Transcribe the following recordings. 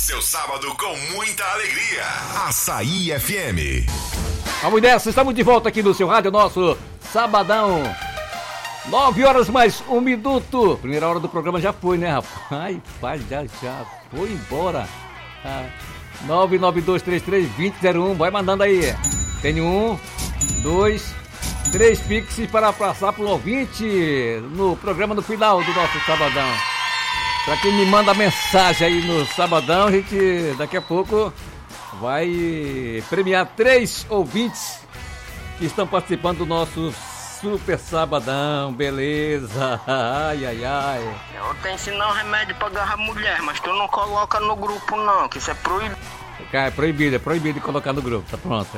seu sábado com muita alegria. Açaí FM. Vamos nessa, estamos de volta aqui no seu rádio, nosso sabadão. 9 horas mais 1 minuto. Primeira hora do programa já foi, né, rapaz? Já foi embora. 992332001, vai mandando aí. Tem 1, 2, 3 pix para passar pro ouvinte no programa no final do nosso sabadão. Pra quem me manda mensagem aí no sabadão, a gente daqui a pouco vai premiar 3 ouvintes que estão participando do nosso super sabadão, beleza? Ai. Eu tenho ensinar um remédio pra agarrar mulher, mas tu não coloca no grupo não, que isso é proibido. Cara, é proibido de colocar no grupo, tá pronto.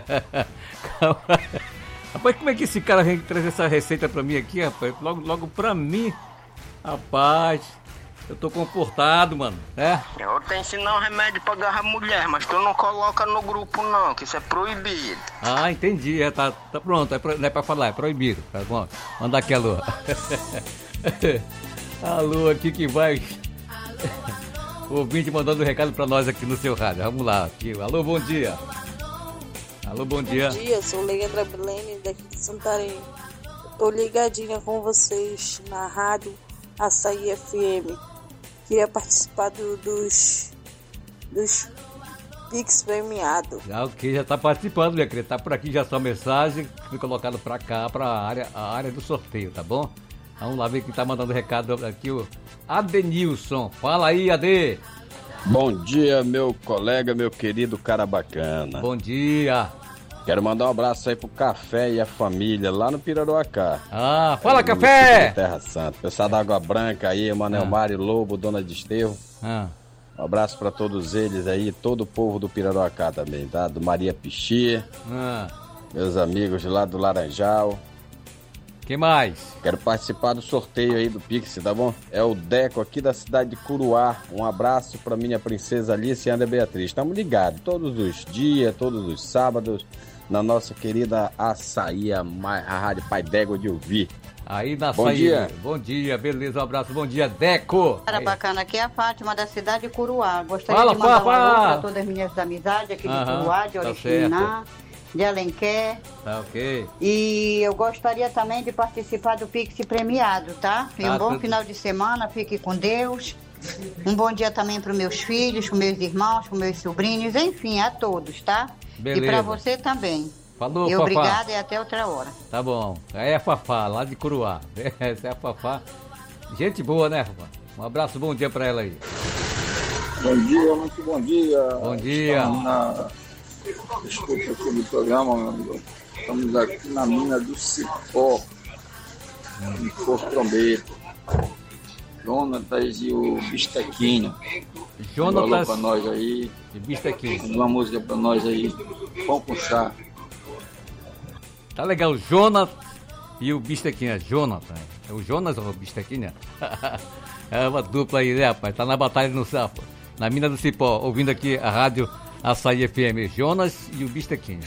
Rapaz, como é que esse cara vem trazer essa receita pra mim aqui, rapaz? Logo pra mim, rapaz, eu tô comportado, mano, né? Eu tenho ensinar um remédio pra agarrar mulher, mas tu não coloca no grupo não, que isso é proibido. Ah, entendi, tá pronto, não é pra falar, é proibido, tá bom? Manda aqui a lua. A lua aqui que vai... O ouvinte mandando um recado pra nós aqui no seu rádio, vamos lá, aqui. Alô, bom dia. Alô, bom dia. Bom dia, sou Leandra Bilene daqui de Santarém. Tô ligadinha com vocês na rádio Açaí FM. Queria participar dos Pix premiados. Já tá participando, minha querida. Tá por aqui já sua mensagem, foi colocado pra cá, a área do sorteio, tá bom? Vamos lá ver quem tá mandando recado aqui, o Adenilson. Fala aí, Ade. Bom dia, meu colega, meu querido cara bacana. Bom dia. Quero mandar um abraço aí pro Café e a família lá no Piraruacá. Fala, Café! Terra Santa. Pessoal da Água Branca aí, Manel Mário Lobo, Dona de Estevão. Um abraço pra todos eles aí, todo o povo do Piraruacá também, tá? Do Maria Pichia, meus amigos lá do Laranjal. Quem mais? Quero participar do sorteio aí do Pix, tá bom? É o Deco aqui da cidade de Curuá. Um abraço pra minha princesa Alice e Ana Beatriz. Estamos ligados todos os dias, todos os sábados, na nossa querida Açaí, a Rádio Pai D'Égua de ouvir. Aí na Bom Açaí. dia. Bom dia, beleza, um abraço, bom dia, Deco. Cara bacana, aqui é a Fátima da cidade de Curuá. Gostaria de mandar um alô para todas as minhas amizades aqui de Curuá, de Oriximiná, de Alenquer. Tá ok. E eu gostaria também de participar do Pix premiado, tá? E um bom final de semana, fique com Deus. Um bom dia também para os meus filhos, para meus irmãos, para meus sobrinhos, enfim, a todos, tá? Beleza. E para você também. Falou, e Fafá. Obrigada e até outra hora. Tá bom. Aí é a Fafá, lá de Curuá. Essa é a Fafá. Gente boa, né, Fafá? Um abraço, bom dia pra ela aí. Bom dia, muito bom dia. Bom dia. Escuta aqui do programa, meu amigo. Estamos aqui na mina do Cipó, em Porto Trombeto. Jonatas e o Bistequinho. Jonatas pra nós aí. E Bistequinho. Uma música pra nós aí. Pão com chá. Tá legal, Jonas e o Bistequinho. Jonathan. É o Jonas ou o Bistequinho? É uma dupla aí, né, rapaz? Tá na batalha no sapo. Na mina do Cipó, ouvindo aqui a rádio Açaí FM. Jonas e o Bistequinho.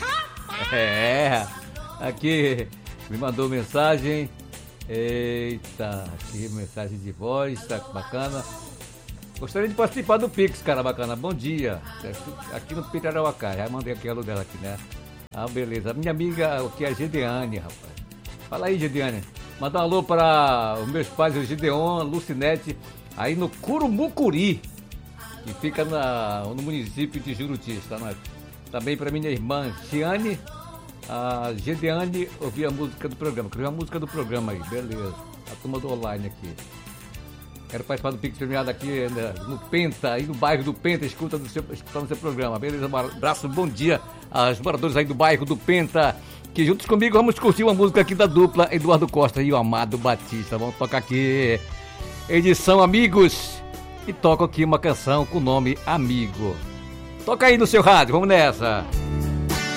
Aqui me mandou mensagem. Eita, aqui mensagem de voz, tá bacana. Gostaria de participar do Pix, cara bacana. Bom dia. Aqui no Piraruacá. Já mandei aqui a lugar aqui, né? Beleza. Minha amiga aqui é a Gedeane, rapaz. Fala aí, Gedeane. Manda um alô para os meus pais, o Gideon, a Lucinete, aí no Curumucuri, que fica no município de Juruti. Tá? Também para minha irmã Ciane, a Gedeane, ouvir a música do programa. Queria a música do programa aí, beleza. A turma do online aqui. Quero participar do Pix premiado aqui no Penta, aí no bairro do Penta, escutando o seu programa. Beleza, um abraço, bom dia aos moradores aí do bairro do Penta, que juntos comigo vamos curtir uma música aqui da dupla Eduardo Costa e o Amado Batista. Vamos tocar aqui, edição Amigos, e toco aqui uma canção com o nome Amigo. Toca aí no seu rádio, vamos nessa.